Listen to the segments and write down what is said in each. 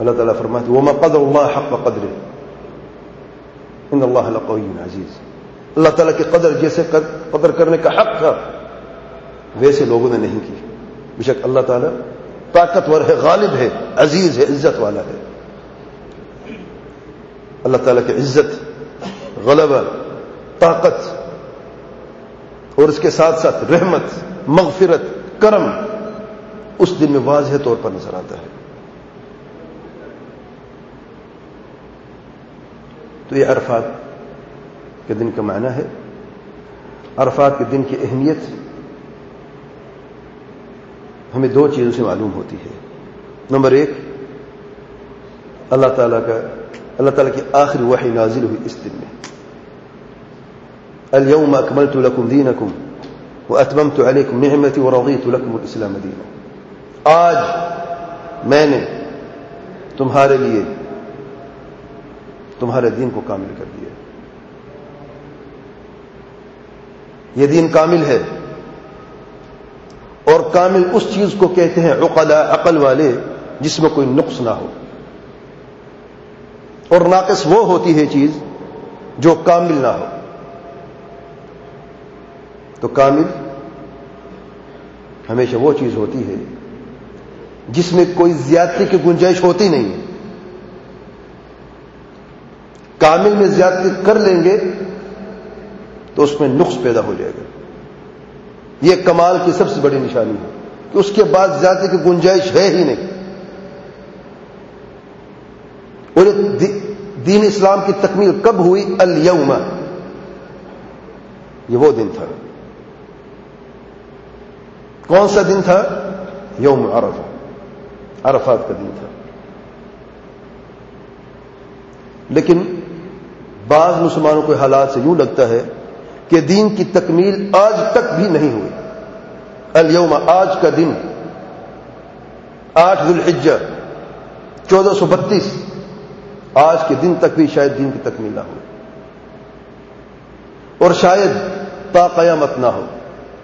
اللہ تعالیٰ فرماتے ہیں وَمَا قَدَرُ اللَّهَ حَقَّ قَدْرِهِ إِنَّ اللَّهَ لَقَوِيٌّ عَزِيزٌ. اللہ تعالیٰ کی قدر جیسے قدر کرنے کا حق تھا ویسے لوگوں نے نہیں کی. بے شک اللہ تعالیٰ طاقتور ہے، غالب ہے، عزیز ہے، عزت والا ہے. اللہ تعالیٰ کی عزت، غلبہ، طاقت اور اس کے ساتھ ساتھ رحمت، مغفرت، کرم اس دن میں واضح طور پر نظر آتا ہے. تو یہ عرفات کے دن کا معنی ہے. عرفات کے دن کی اہمیت ہمیں دو چیزوں سے معلوم ہوتی ہے. نمبر ایک، اللہ تعالیٰ کی آخری وحی نازل ہوئی اس دن میں. اليوم اکملت لکم دینکم واتممت علیکم نعمتی ورضیت لکم الاسلام دینا. آج میں نے تمہارے لیے تمہارے دین کو کامل کر دیا. یہ دین کامل ہے، اور کامل اس چیز کو کہتے ہیں عقل والے جس میں کوئی نقص نہ ہو، اور ناقص وہ ہوتی ہے چیز جو کامل نہ ہو. تو کامل ہمیشہ وہ چیز ہوتی ہے جس میں کوئی زیادتی کی گنجائش ہوتی نہیں. کامل میں زیادتی کر لیں گے تو اس میں نقص پیدا ہو جائے گا. یہ کمال کی سب سے بڑی نشانی ہے کہ اس کے بعد زیادتی کی گنجائش ہے ہی نہیں. اور دین اسلام کی تکمیل کب ہوئی؟ الیوم، یہ وہ دن تھا. کون سا دن تھا؟ یوم عرفہ، عرفات کا دن تھا. لیکن بعض مسلمانوں کو حالات سے یوں لگتا ہے کہ دین کی تکمیل آج تک بھی نہیں ہوئی. الیوم، آج کا دن 8 ذو الحجہ 1432، آج کے دن تک بھی شاید دین کی تکمیل نہ ہو، اور شاید تا قیامت نہ ہو.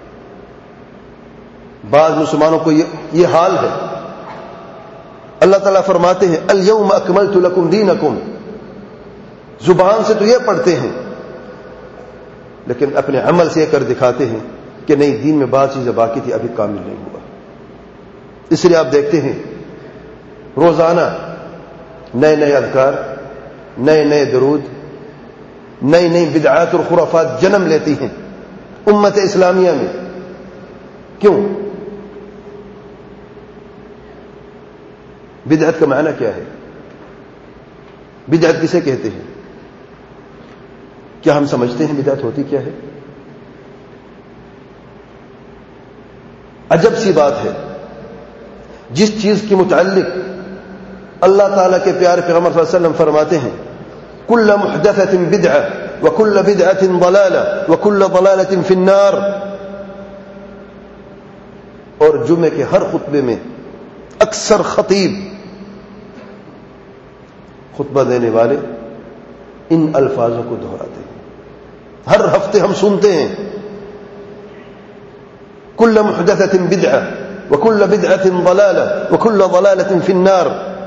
بعض مسلمانوں کو یہ حال ہے. اللہ تعالیٰ فرماتے ہیں الیوم اکملت لکم دینکم. زبان سے تو یہ پڑھتے ہیں لیکن اپنے عمل سے یہ کر دکھاتے ہیں کہ نہیں، دین میں بعض چیزیں باقی تھی، ابھی کامل نہیں ہوا. اس لیے آپ دیکھتے ہیں روزانہ نئے نئے اذکار، نئے نئے درود، نئی نئی بدعات اور خرافات جنم لیتی ہیں امت اسلامیہ میں. کیوں؟ بدعت کا معنی کیا ہے؟ بدعت کسے کہتے ہیں؟ کیا ہم سمجھتے ہیں بدعت ہوتی کیا ہے؟ عجب سی بات ہے، جس چیز کے متعلق اللہ تعالیٰ کے پیارے پیغمبر صلی اللہ علیہ وسلم فرماتے ہیں کل محدثۃ بدعہ وکل بدعۃ ضلالہ وکل ضلالۃ فی النار. اور جمعے کے ہر خطبے میں اکثر خطیب، خطبہ دینے والے ان الفاظوں کو دہراتے ہیں. ہر ہفتے ہم سنتے ہیں کل محدثۃ بدعہ وکل بدعۃ ضلالہ وکل ضلالۃ فی النار.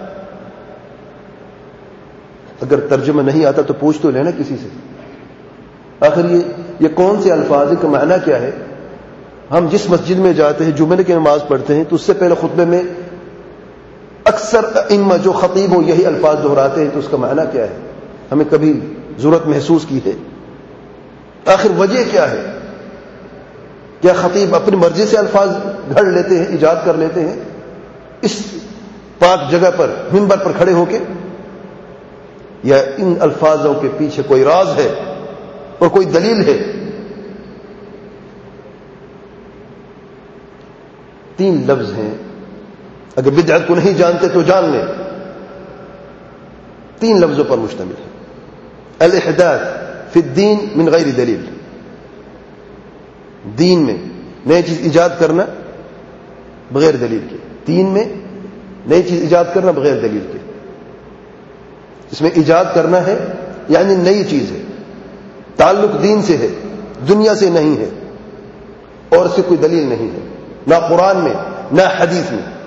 اگر ترجمہ نہیں آتا تو پوچھ تو لینا کسی سے، آخر یہ کون سے الفاظ کا معنی کیا ہے؟ ہم جس مسجد میں جاتے ہیں، جمعے کی نماز پڑھتے ہیں، تو اس سے پہلے خطبے میں اکثر ائمہ جو خطیب ہوں یہی الفاظ دہراتے ہیں. تو اس کا معنی کیا ہے؟ ہمیں کبھی ضرورت محسوس کی ہے؟ آخر وجہ کیا ہے؟ کیا خطیب اپنی مرضی سے الفاظ گھڑ لیتے ہیں، ایجاد کر لیتے ہیں اس پاک جگہ پر، منبر پر کھڑے ہو کے؟ یا ان الفاظوں کے پیچھے کوئی راز ہے اور کوئی دلیل ہے؟ 3 لفظ ہیں، اگر بدعت کو نہیں جانتے تو جان لیں. 3 لفظوں پر مشتمل ہے. الاحداث فی الدین من غیر دلیل، دین میں نئی چیز ایجاد کرنا بغیر دلیل کے. دین میں نئی چیز ایجاد کرنا بغیر دلیل کے. اس میں ایجاد کرنا ہے یعنی نئی چیز ہے، تعلق دین سے ہے، دنیا سے نہیں ہے، اور اس سے کوئی دلیل نہیں ہے، نہ قرآن میں نہ حدیث میں.